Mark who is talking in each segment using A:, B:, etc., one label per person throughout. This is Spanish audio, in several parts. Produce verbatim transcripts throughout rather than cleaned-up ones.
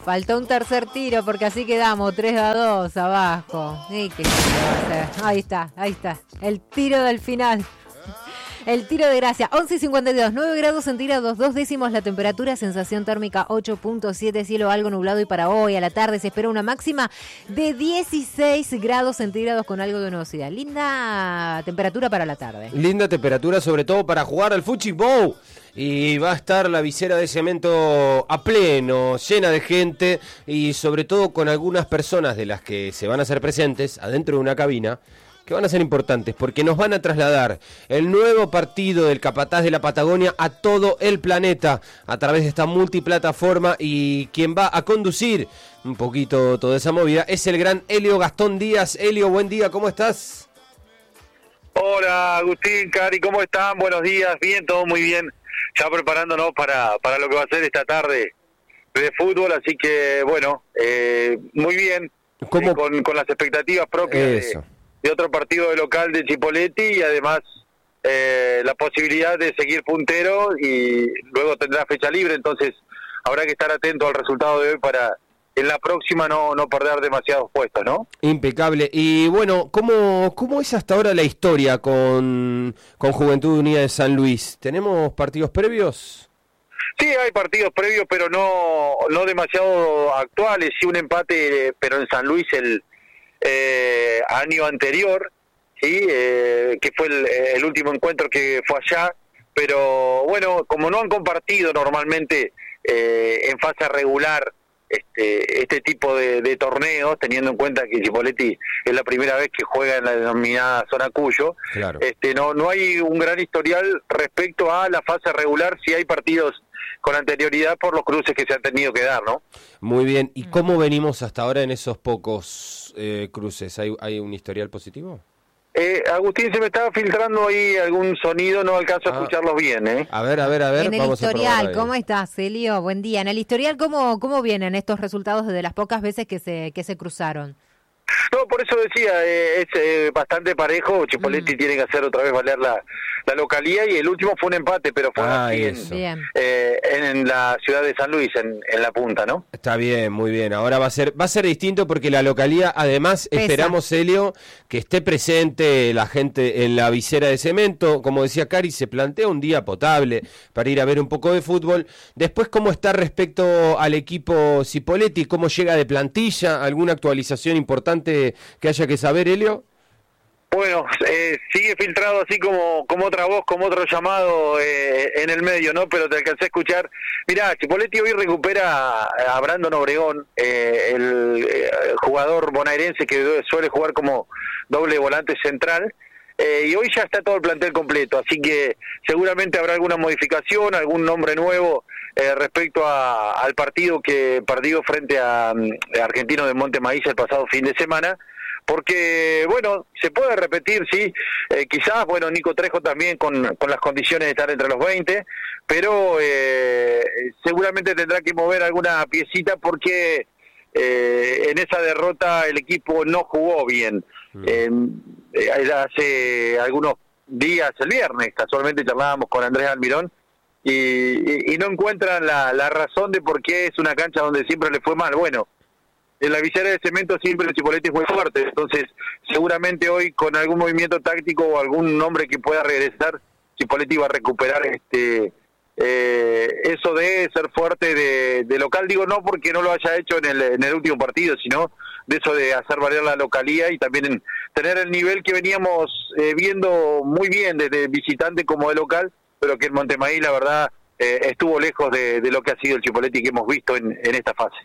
A: Faltó un tercer tiro porque así quedamos tres a dos abajo. ¿Y qué se va a hacer? Ahí está, ahí está. El tiro del final. El tiro de gracia. once y cincuenta y dos, nueve grados centígrados, dos décimos la temperatura, sensación térmica ocho punto siete, cielo algo nublado y para hoy a la tarde se espera una máxima de dieciséis grados centígrados con algo de nubosidad. Linda temperatura para la tarde.
B: Linda temperatura, sobre todo para jugar al fútbol. Y va a estar la visera de cemento a pleno, llena de gente y sobre todo con algunas personas de las que se van a hacer presentes adentro de una cabina, que van a ser importantes porque nos van a trasladar el nuevo partido del Capataz de la Patagonia a todo el planeta a través de esta multiplataforma, y quien va a conducir un poquito toda esa movida es el gran Helio Gastón Díaz. Helio, buen día, ¿cómo estás?
C: Hola Agustín, Cari, ¿cómo están? Buenos días, bien, todo muy bien, ya preparándonos para, para lo que va a ser esta tarde de fútbol, así que bueno, eh, muy bien,
B: ¿Cómo?
C: Eh, con, con las expectativas propias de, de otro partido de local de Chipoleti y además eh, la posibilidad de seguir puntero y luego tendrá fecha libre, entonces habrá que estar atento al resultado de hoy para en la próxima no, no perder demasiados puestos, ¿no?
B: Impecable. Y bueno, ¿cómo, cómo es hasta ahora la historia con, con Juventud Unida de San Luis? ¿Tenemos partidos previos?
C: Sí, hay partidos previos, pero no no demasiado actuales. Sí, un empate, pero en San Luis el eh, año anterior, sí, eh, que fue el, el último encuentro que fue allá. Pero bueno, como no han compartido normalmente eh, en fase regular este este tipo de, de torneos, teniendo en cuenta que Chipoleti es la primera vez que juega en la denominada zona Cuyo,
B: claro.
C: este no no hay un gran historial respecto a la fase regular. Si hay partidos con anterioridad por los cruces que se han tenido que dar, ¿no?
B: Muy bien. ¿Y cómo venimos hasta ahora en esos pocos eh, cruces? ¿Hay, ¿Hay un historial positivo?
C: Eh, Agustín, se me estaba filtrando ahí algún sonido, no alcanzo a
B: Ah.
C: escucharlos bien, ¿eh?
B: A ver, a ver, a ver.
A: En el
B: vamos a
A: historial,
B: probar ahí.
A: ¿cómo estás, Celio? Buen día. En el historial, ¿cómo, cómo vienen estos resultados desde las pocas veces que se, que se cruzaron?
C: No, por eso decía, eh, es eh, bastante parejo. Chipoleti mm. tiene que hacer otra vez valer la, la localía y el último fue un empate, pero fue
B: ah,
C: aquí en, eh, en, en la ciudad de San Luis, en, en la punta, ¿no?
B: Está bien, muy bien. Ahora va a ser va a ser distinto porque la localía, además,
A: Pesa.
B: Esperamos, Helio, que esté presente la gente en la visera de cemento. Como decía Cari, se plantea un día potable para ir a ver un poco de fútbol. Después, ¿cómo está respecto al equipo Chipoleti? ¿Cómo llega de plantilla? ¿Alguna actualización importante que haya que saber, Helio?
C: Bueno, eh, sigue filtrado así como como otra voz, como otro llamado eh, en el medio, ¿no? Pero te alcancé a escuchar. Mirá, Chipoleti hoy recupera a Brandon Obregón, eh, el eh, jugador bonaerense que suele jugar como doble volante central, eh, y hoy ya está todo el plantel completo, así que seguramente habrá alguna modificación, algún nombre nuevo eh, respecto a, al partido que perdió frente a, a Argentino de Monte Maíz el pasado fin de semana. Porque, bueno, se puede repetir, sí, eh, quizás, bueno, Nico Trejo también con, con las condiciones de estar entre los veinte, pero eh, seguramente tendrá que mover alguna piecita porque eh, en esa derrota el equipo no jugó bien. Mm. Eh, eh, hace algunos días, el viernes, casualmente charlábamos con Andrés Almirón, y, y, y no encuentran la, la razón de por qué es una cancha donde siempre le fue mal. Bueno, en la visera de cemento siempre el Chipoleti es muy fuerte, entonces seguramente hoy con algún movimiento táctico o algún nombre que pueda regresar, Chipoleti va a recuperar este eh, eso de ser fuerte de, de local. Digo no porque no lo haya hecho en el, en el último partido, sino de eso de hacer valer la localía y también en tener el nivel que veníamos eh, viendo muy bien desde visitante como de local, pero que en Montemaíz la verdad eh, estuvo lejos de, de lo que ha sido el Chipoleti que hemos visto en, en esta fase.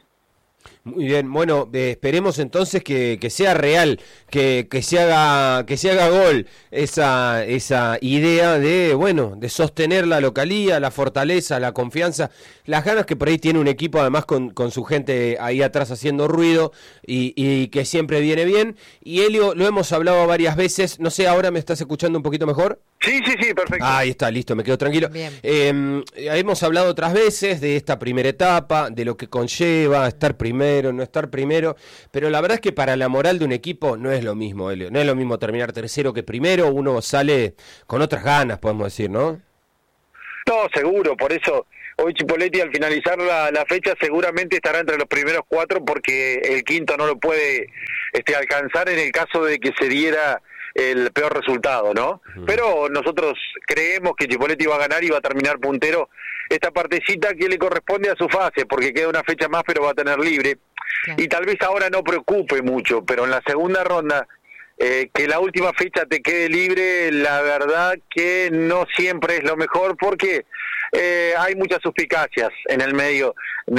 B: Muy bien, bueno, eh, esperemos entonces que, que sea real, que, que se haga que se haga gol esa esa idea de, bueno, de sostener la localía, la fortaleza, la confianza, las ganas que por ahí tiene un equipo además con, con su gente ahí atrás haciendo ruido y, y que siempre viene bien. Y Helio, lo hemos hablado varias veces, no sé, ¿ahora me estás escuchando un poquito mejor?
C: Sí, sí, sí, perfecto.
B: Ah, ahí está, listo, me quedo tranquilo. Eh, hemos hablado otras veces de esta primera etapa, de lo que conlleva estar primero, no estar primero, pero la verdad es que para la moral de un equipo no es lo mismo, Helio, no es lo mismo terminar tercero que primero, uno sale con otras ganas, podemos decir, ¿no?
C: No, seguro, por eso hoy Chipoletti al finalizar la, la fecha seguramente estará entre los primeros cuatro porque el quinto no lo puede este, alcanzar en el caso de que se diera el peor resultado, ¿no? Uh-huh. Pero nosotros creemos que Chipoletti va a ganar y va a terminar puntero esta partecita que le corresponde a su fase, porque queda una fecha más pero va a tener libre. Claro. Y tal vez ahora no preocupe mucho, pero en la segunda ronda, eh, que la última fecha te quede libre, la verdad que no siempre es lo mejor, porque eh, hay muchas suspicacias en el medio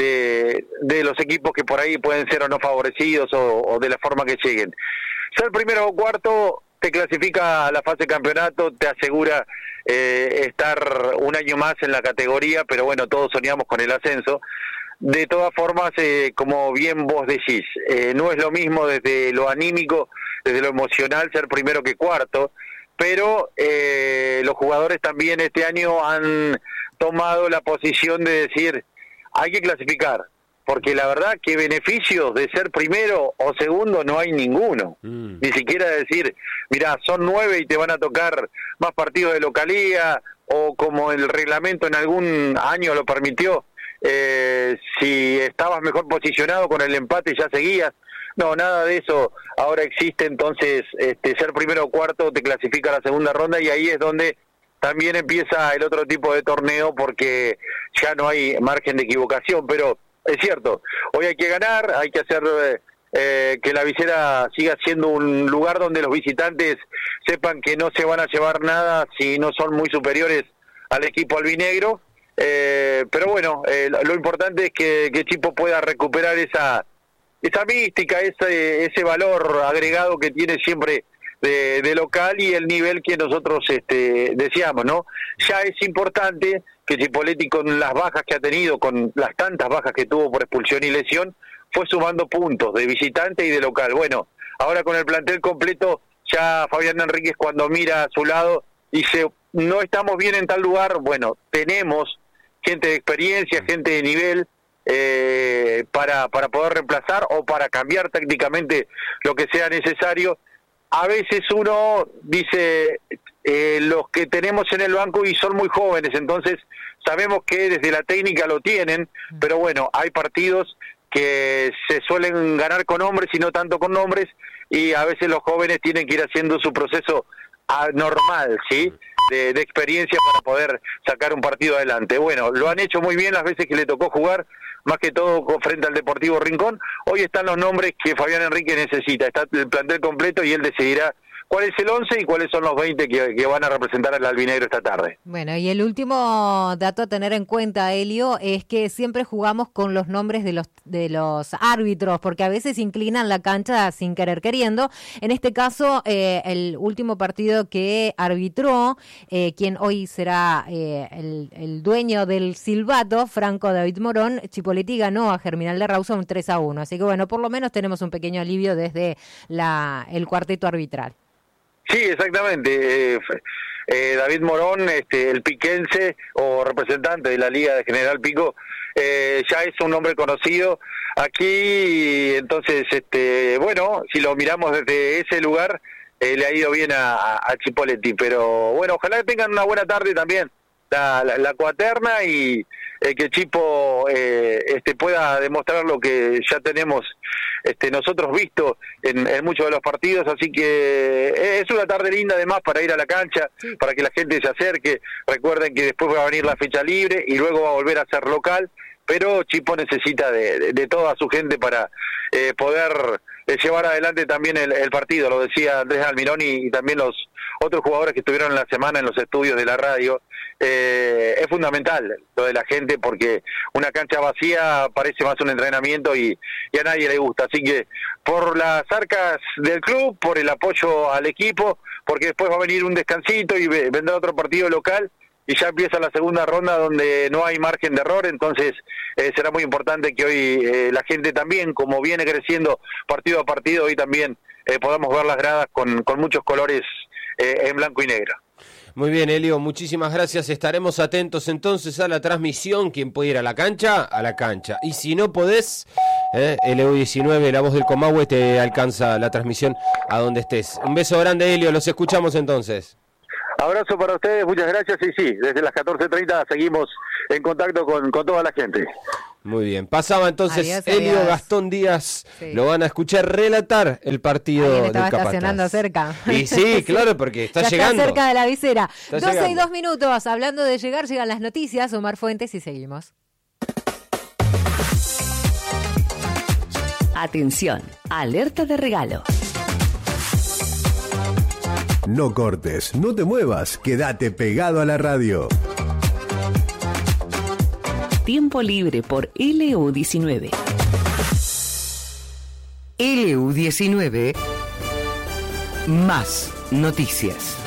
C: de, de los equipos que por ahí pueden ser o no favorecidos o, o de la forma que lleguen. Ser primero o cuarto te clasifica a la fase de campeonato, te asegura eh, estar un año más en la categoría, pero bueno, todos soñamos con el ascenso. De todas formas, eh, como bien vos decís, eh, no es lo mismo desde lo anímico, desde lo emocional, ser primero que cuarto, pero eh, los jugadores también este año han tomado la posición de decir, hay que clasificar, porque la verdad que beneficios de ser primero o segundo no hay ninguno, mm. ni siquiera decir, mirá, son nueve y te van a tocar más partidos de localía, o como el reglamento en algún año lo permitió, eh, si estabas mejor posicionado con el empate ya seguías. No, nada de eso ahora existe, entonces este, ser primero o cuarto te clasifica a la segunda ronda y ahí es donde también empieza el otro tipo de torneo porque ya no hay margen de equivocación, pero es cierto, hoy hay que ganar, hay que hacer eh, que la visera siga siendo un lugar donde los visitantes sepan que no se van a llevar nada si no son muy superiores al equipo albinegro, eh, pero bueno, eh, lo importante es que, que Chipo pueda recuperar esa esa mística, ese ese valor agregado que tiene siempre de, de local y el nivel que nosotros este, deseamos, ¿no? Ya es importante que Chipoletti, con las bajas que ha tenido, con las tantas bajas que tuvo por expulsión y lesión, fue sumando puntos de visitante y de local. Bueno, ahora con el plantel completo, ya Fabián Enríquez cuando mira a su lado dice, no estamos bien en tal lugar, bueno, tenemos gente de experiencia, gente de nivel, eh, para, para poder reemplazar o para cambiar tácticamente lo que sea necesario. A veces uno dice, eh, los que tenemos en el banco y son muy jóvenes, entonces sabemos que desde la técnica lo tienen, pero bueno, hay partidos que se suelen ganar con hombres y no tanto con nombres, y a veces los jóvenes tienen que ir haciendo su proceso normal, ¿sí?, de, de experiencia para poder sacar un partido adelante. Bueno, lo han hecho muy bien las veces que le tocó jugar, más que todo frente al Deportivo Rincón. Hoy están los nombres que Fabián Enríquez necesita, está el plantel completo y él decidirá cuál es el once y cuáles son los veinte que, que van a representar al albinegro esta tarde.
A: Bueno, y el último dato a tener en cuenta, Helio, es que siempre jugamos con los nombres de los de los árbitros, porque a veces inclinan la cancha sin querer queriendo. En este caso, eh, el último partido que arbitró, eh, quien hoy será eh, el, el dueño del silbato, Franco David Morón, Chipoletti ganó a Germinal de Rawson un tres a uno. Así que bueno, por lo menos tenemos un pequeño alivio desde la el cuarteto arbitral.
C: Sí, exactamente. Eh, eh, David Morón, este, el piquense o representante de la Liga de General Pico, eh, ya es un nombre conocido aquí. Entonces, este, bueno, si lo miramos desde ese lugar, eh, le ha ido bien a, a Chipoletti. Pero bueno, ojalá que tengan una buena tarde también la, la, la cuaterna y eh, que Chipo eh, este, pueda demostrar lo que ya tenemos este, nosotros visto en, en muchos de los partidos, así que es una tarde linda además para ir a la cancha, sí, para que la gente se acerque. Recuerden que después va a venir la fecha libre y luego va a volver a ser local, pero Chipo necesita de, de, de toda su gente para eh, poder eh, llevar adelante también el, el partido, lo decía Andrés Almirón y, y también los otros jugadores que estuvieron en la semana en los estudios de la radio. Eh, es fundamental lo de la gente porque una cancha vacía parece más un entrenamiento y, y a nadie le gusta, así que por las arcas del club, por el apoyo al equipo, porque después va a venir un descansito y vendrá otro partido local y ya empieza la segunda ronda donde no hay margen de error, entonces eh, será muy importante que hoy eh, la gente también, como viene creciendo partido a partido, hoy también eh, podamos ver las gradas con, con muchos colores eh, en blanco y negro.
B: Muy bien, Helio, muchísimas gracias. Estaremos atentos entonces a la transmisión. Quien puede ir a la cancha, a la cancha. Y si no podés, eh, L U diecinueve, la voz del Comahue, te alcanza la transmisión a donde estés. Un beso grande, Helio. Los escuchamos entonces.
C: Abrazo para ustedes, muchas gracias. Y sí, desde las catorce treinta seguimos en contacto con, con toda la gente.
B: Muy bien, pasaba entonces
A: Adiós,
B: Elio
A: adiós.
B: Gastón Díaz,
A: Sí.
B: lo van a escuchar relatar el partido
A: Alguien
B: del
A: estaba
B: Capataz.
A: estacionando cerca.
B: Y sí, claro, porque está
A: Ya
B: llegando.
A: Está cerca de la visera.
B: Está
A: doce y
B: llegando.
A: dos minutos. Hablando de llegar, llegan las noticias. Omar Fuentes y seguimos.
D: Atención, alerta de regalo.
E: No cortes, no te muevas, quédate pegado a la radio.
D: Tiempo libre por L U diecinueve.
F: L U diecinueve, más noticias.